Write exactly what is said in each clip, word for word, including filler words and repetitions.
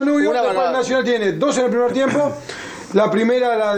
Danubio, Una después ganada. el Nacional tiene dos en el primer tiempo. La primera, la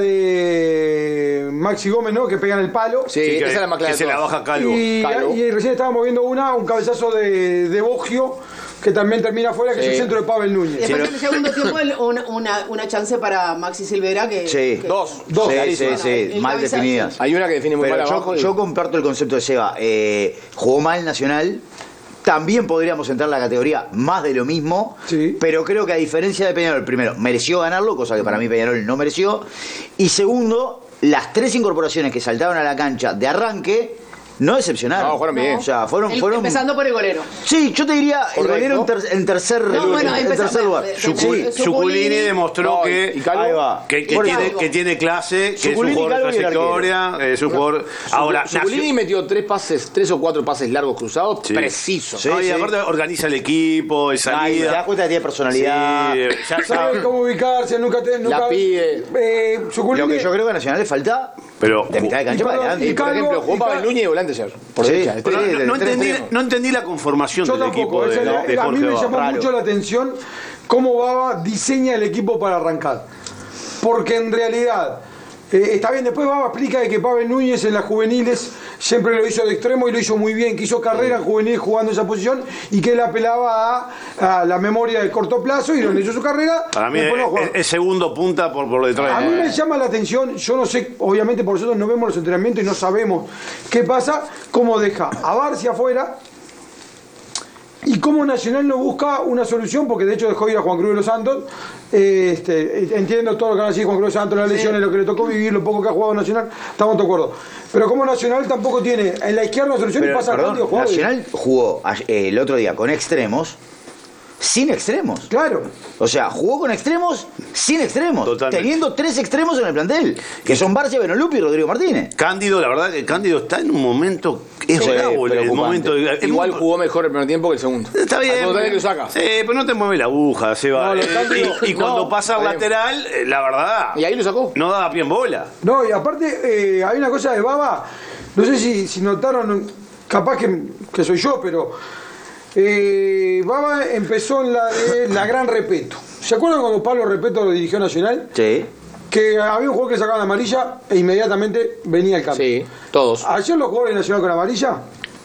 de Maxi Gómez, ¿no? Que pegan el palo. Sí, Sí, que, esa es la más clara que de se la todas. baja Calvo. Y, Calvo. y recién estábamos viendo una, un cabezazo de, de Boggio, que también termina afuera, que Sí. es el centro de Pavel Y Núñez. después pero- en el segundo tiempo el- una, una, una chance para Maxi Silvera que... Sí. que- Dos. Dos. Sí, sí, Clarísimo. sí, El mal cabezazo. definidas. Hay una que define muy Pero mal yo, abajo. y- yo comparto el concepto de Seba. Eh, jugó mal Nacional. También podríamos entrar en la categoría más de lo mismo. Sí. Pero creo que a diferencia de Peñarol, primero, mereció ganarlo, cosa que para mí Peñarol no mereció. Y segundo, las tres incorporaciones que saltaron a la cancha de arranque no decepcionaron. No, fueron bien. O sea, fueron... El- fueron... Empezando por el golero. Sí, yo te diría el Correcto. golero en, ter- en tercer, No, bueno, en empezamos. tercer lugar. Eh, Sucu- Sí. Suculini demostró No, que, y Calvo. Ahí va. que, que Por tiene, eso. que tiene clase, que es un Suculini, jugador de Calvo y el trayectoria, es un jugador... Ahora, Suculini metió tres pases, tres o cuatro pases largos cruzados, Sí. precisos. Sí. no, y aparte organiza el equipo, es Ay, te das salida. cuenta que tiene personalidad. Sí, ya- Sabe cómo ubicarse, nunca te. Nunca, La pide. Eh, Suculini- Lo que yo creo que a Nacional le falta Pero, de mitad de cancha y para perdón, adelante. Y por Calvo, ejemplo, jugó y Pavel Cal- Núñez y volante ayer. Por Sí, derecha. pero Sí, no, de no tres entendí, extremos. no entendí la conformación Yo del tampoco. equipo de, esa de, era- de a mí Jorge me Baba. llamó Raro. mucho la atención cómo Baba diseña el equipo para arrancar. Porque en realidad, eh, está bien, después Baba explica de que Pavel Núñez en las juveniles siempre lo hizo de extremo y lo hizo muy bien, que hizo carrera en juvenil jugando esa posición y que él apelaba a, a la memoria de corto plazo y donde hizo su carrera. Para mí después es, no jugaba. es- es segundo punta por, por detrás. A mí me llama la atención, yo no sé, obviamente por nosotros no vemos los entrenamientos y no sabemos qué pasa, cómo deja a Barcia afuera y cómo Nacional no busca una solución, porque de hecho dejó ir a Juan Cruz de los Santos. Eh, este, entiendo todo lo que van a decir Juan Cruz de los Santos, las lesiones, lo que le tocó vivir, lo poco que ha jugado Nacional, estamos de acuerdo. Pero como Nacional tampoco tiene en la izquierda una solución y Pero, pasa perdón, Cándido jugado. Nacional jugó ayer- eh, el otro día con extremos, sin extremos. Claro. O sea, jugó con extremos, sin extremos. Totalmente. Teniendo tres extremos en el plantel, que son Barcia, Benolupi y Rodrigo Martínez. Cándido, la verdad que Cándido está en un momento... Es Sí, bravo el preocupante. momento. es Igual muy- jugó mejor el primer tiempo que el segundo. Está bien. Al contrario, lo saca. Sí, pero no te mueve la aguja, Seba. No, lo Eh, Cándido- y, y cuando no, pasa al está bien. lateral, eh, la verdad... Y ahí lo sacó. No daba pie en bola. No, y aparte eh, hay una cosa de Baba, no sé si, si notaron, capaz que, que soy yo, pero eh, Baba empezó en la de la Gran Repeto. ¿Se acuerdan cuando Pablo Repeto lo dirigió Nacional? Sí. Que había un jugador que le sacaban amarilla e inmediatamente venía el cambio. Sí, todos. Ayer los jugadores de Nacional con amarilla,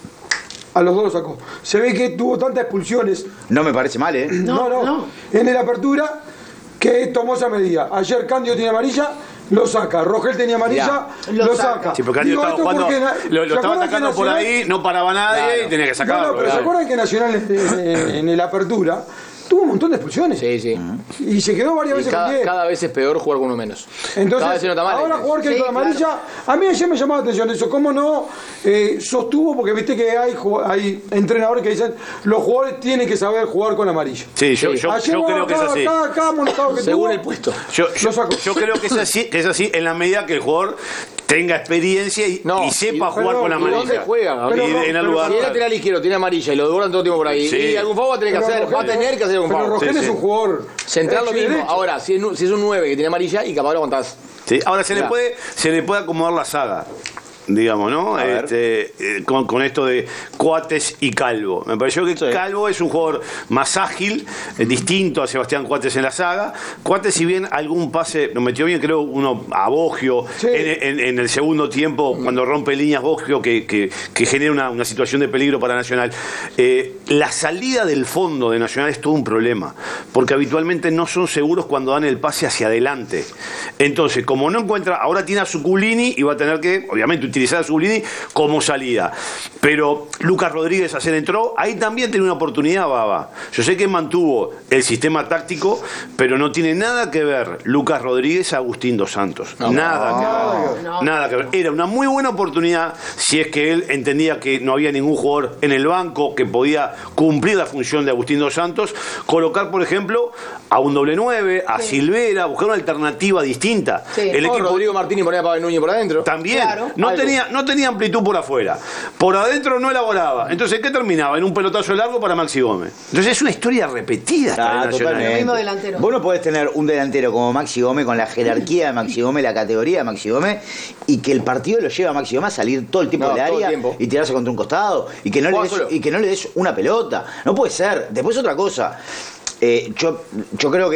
a los dos los sacó. Se ve que tuvo tantas expulsiones, No me parece mal, ¿eh? no, no, no. en el apertura, que tomó esa medida. Ayer Cándido tiene amarilla, lo saca. Rogel tenía amarilla, Lo lo saca. saca. Sí, porque Cándido Digo estaba esto jugando, porque na- lo, ¿se lo estaba acuerdan que atacando por Nacional- ahí, no paraba nadie Claro. y tenía que No, sacarlo. no, pero ¿se claro. acuerdan que Nacional en, en el apertura tuvo un montón de expulsiones? Sí, sí. Y se quedó varias Y veces con cada, diez. cada vez es peor jugar con uno menos. cada vez Entonces, se nota mal. ahora jugar que Sí, con amarilla, a mí ayer me llamó la atención eso, cómo no eh, sostuvo, porque viste que hay, ju- hay entrenadores que dicen los jugadores tienen que saber jugar con amarilla. Sí, yo, Sí. yo, Ayer yo Baba, creo que es cada, así. Cada, cada amonestado que Según tuvo, el puesto. Yo, yo, lo sacó. yo creo que es así, que es así en la medida que el jugador tenga experiencia y, No, y sepa y- jugar pero- con ¿y amarilla. dónde juega? Y Pero- de- en el pero- lugar. Si es lateral izquierdo, tiene amarilla y lo devoran todo el tiempo por ahí. Sí. Y algún favor va a tener que Pero hacer. Va a Rogel- tener que hacer algún Pero favor. Rogel Sí, es sí. un jugador. Central lo hecho y mismo. derecho. Ahora, si es, nu- si es un nueve que tiene amarilla y capaz lo aguantás. Sí, ahora se le Mirá. puede se le puede acomodar la saga, digamos, ¿no? A ver. Este, eh, con, con esto de Coates y Calvo. Me pareció que Sí. Calvo es un jugador más ágil, eh, distinto a Sebastián Coates en la saga. Coates, si bien algún pase lo metió bien, creo uno a Boggio Sí. en, en- en el segundo tiempo, cuando rompe líneas Boggio, que, que, que genera una, una situación de peligro para Nacional. Eh, la salida del fondo de Nacional es todo un problema, porque habitualmente no son seguros cuando dan el pase hacia adelante. Entonces, como no encuentra, ahora tiene a Suculini y va a tener que, obviamente, utilizar a Suculini como salida. Pero Lucas Rodríguez ayer entró, ahí también tiene una oportunidad, Baba. Yo sé que mantuvo el sistema táctico, pero no tiene nada que ver Lucas Rodríguez a Agustín Dos Santos. No. nada que ver. No. Nada que ver. Era una muy buena oportunidad si es que él entendía que no había ningún jugador en el banco que podía cumplir la función de Agustín Dos Santos, colocar, por ejemplo, a un doble nueve, a Sí. Silvera, buscar una alternativa distinta. Sí. El O equipo Rodrigo Martínez ponía a Pavel Núñez por adentro. también Claro. no Algo. tenía, no tenía amplitud por afuera. Por adentro no elaboraba. Entonces, ¿qué terminaba? En un pelotazo largo para Maxi Gómez. Entonces es una historia repetida esta Ah, de Nacional. totalmente. El mismo delantero. Vos no podés tener un delantero como Maxi Gómez con la jerarquía de Maxi Gómez, la categoría de Maxi Gómez, y que el partido lo lleva a Maxi Gómez a salir todo el tiempo No, del todo el área tiempo. y tirarse contra un costado y que no le Juega des, solo. y que no le des una pelota. No puede ser. Después otra cosa. Eh, yo, yo creo que